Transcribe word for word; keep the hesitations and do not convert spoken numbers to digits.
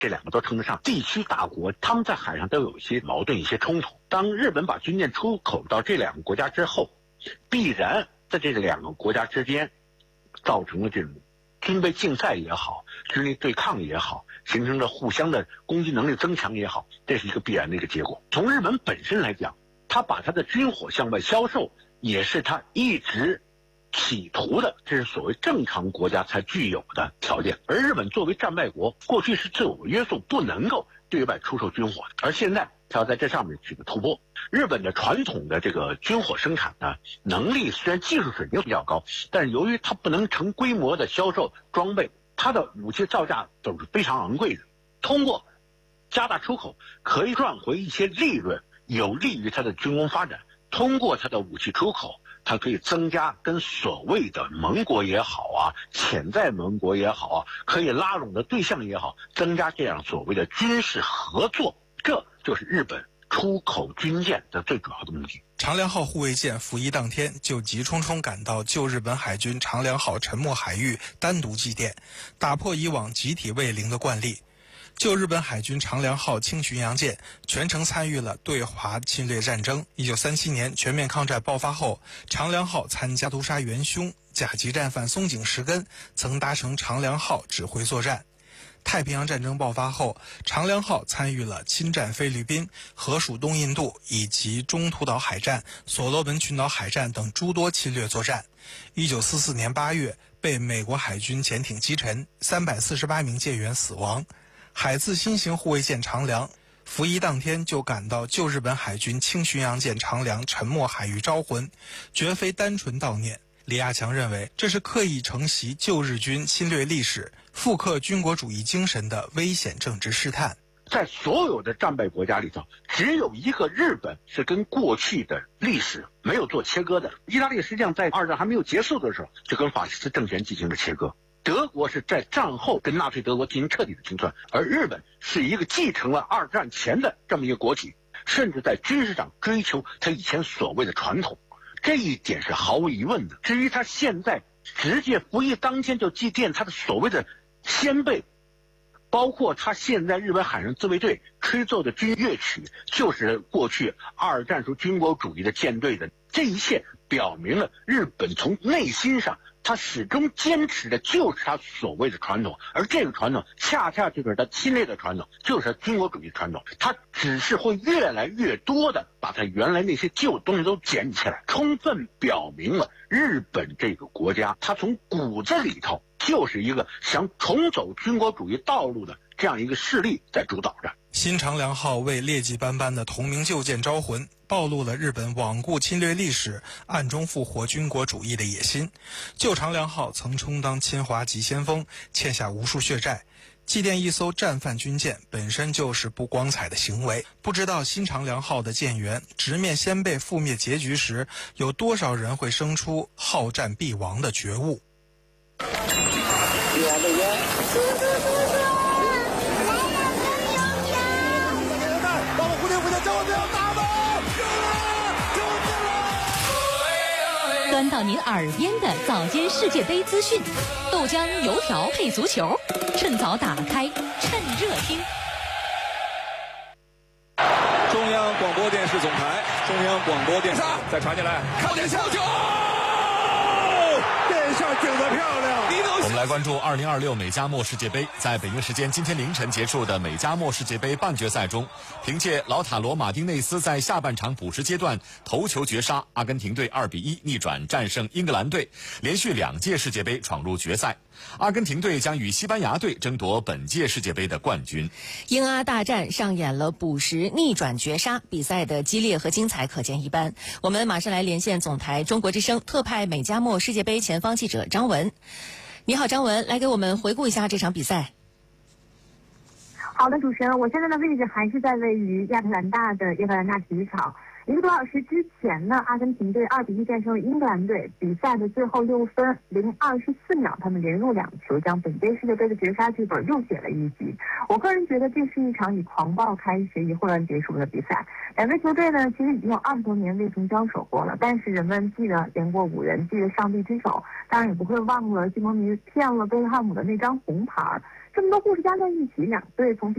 这两个都称得上地区大国，他们在海上都有一些矛盾、一些冲突。当日本把军舰出口到这两个国家之后，必然在这两个国家之间造成了这种军备竞赛也好，军力对抗也好，形成了互相的攻击能力增强也好，这是一个必然的一个结果。从日本本身来讲，他把他的军火向外销售，也是他一直企图的，这是所谓正常国家才具有的条件。而日本作为战败国，过去是自我约束，不能够对外出售军火的，而现在他要在这上面取得突破。日本的传统的这个军火生产呢，能力虽然技术水平比较高，但是由于它不能成规模的销售装备，它的武器造价都是非常昂贵的。通过加大出口，可以赚回一些利润，有利于它的军工发展。通过它的武器出口，它可以增加跟所谓的盟国也好啊，潜在盟国也好啊，可以拉拢的对象也好，增加这样所谓的军事合作，这就是日本出口军舰的最主要的目的。 长良号护卫舰服役当天就急冲冲赶到旧日本海军长良号沉没海域单独祭奠，打破以往集体慰灵的惯例。旧日本海军长良号轻巡洋舰全程参与了对华侵略战争。一九三七年全面抗战爆发后，长良号参加屠杀元凶甲级战犯松井石根，曾搭乘长良号指挥作战。太平洋战争爆发后，长良号参与了侵占菲律宾、河属东印度以及中途岛海战、所罗门群岛海战等诸多侵略作战。一九四四年八月，被美国海军潜艇击沉，三百四十八名舰员死亡。海自新型护卫舰长良服役当天就赶到旧日本海军轻巡洋舰长良沉没海域招魂，绝非单纯悼念。李亚强认为，这是刻意承袭旧日军侵略历史、复刻军国主义精神的危险政治试探。 在所有的战败国家里头，只有一个日本是跟过去的历史没有做切割的。意大利实际上在二战还没有结束的时候，就跟法西斯政权进行了切割。德国是在战后跟纳粹德国进行彻底的清算，而日本是一个继承了二战前的这么一个国体，甚至在军事上追求他以前所谓的传统，这一点是毫无疑问的。至于他现在直接服役当天就祭奠他的所谓的先辈，包括他现在日本海上自卫队吹奏的军乐曲，就是过去二战时候军国主义的舰队的，这一切表明了日本从内心上他始终坚持的就是他所谓的传统，而这个传统恰恰就是他侵略的传统，就是他军国主义传统。他只是会越来越多的把他原来那些旧东西都捡起来，充分表明了日本这个国家他从骨子里头就是一个想重走军国主义道路的这样一个势力在主导着。 新长良号为劣迹斑斑的同名旧舰招魂，暴露了日本罔顾侵略历史、暗中复活军国主义的野心。旧长良号曾充当侵华急先锋，欠下无数血债。祭奠一艘战犯军舰本身就是不光彩的行为，不知道新长良号的舰员直面先辈覆灭结局时，有多少人会生出好战必亡的觉悟。 端到您耳边的早间世界杯资讯，豆浆油条配足球，趁早打开，趁热听。 中央广播电视总台，中央广播电视再传进来，看点球球，这下顶得漂亮。 我们来关注二零二六美加墨世界杯。在北京时间今天凌晨结束的美加墨世界杯半决赛中，凭借老塔罗马丁内斯在下半场补时阶段头球绝杀，阿根廷队二比一逆转战胜英格兰队，连续两届世界杯闯入决赛。阿根廷队将与西班牙队争夺本届世界杯的冠军。 英阿大战上演了补时逆转绝杀，比赛的激烈和精彩可见一斑。我们马上来连线总台中国之声特派美加墨世界杯前方记者张文。你好，张文，来给我们回顾一下这场比赛。 好的，主持人，我现在的位置还是在位于亚特兰大的亚特兰大体育场。 一个多小时之前呢，阿根廷队二比一战胜了英格兰队。比赛的最后六分零二十四秒，他们连入两球，将本届世界杯的绝杀剧本又写了一集。我个人觉得这是一场以狂暴开始，以混乱结束的比赛。两个球队呢，其实已经有二十多年未曾交手过了，但是人们记得连过五人，记得上帝之手，当然也不会忘了金魔迷骗了贝克汉姆的那张红牌。这么多故事加在一起，两队从